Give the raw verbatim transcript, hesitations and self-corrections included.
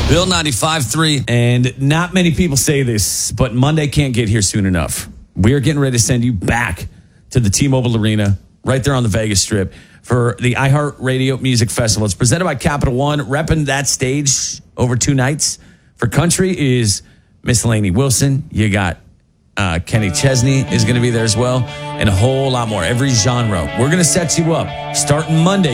Bill ninety-five three. And not many people say this, but Monday can't get here soon enough. We're getting ready to send you back to the T-Mobile Arena, right there on the Vegas Strip, for the iHeartRadio Music Festival. It's presented by Capital One. Repping that stage over two nights for country is Miss Lainey Wilson. You got uh, Kenny Chesney is going to be there as well, and a whole lot more. Every genre. We're going to set you up starting Monday.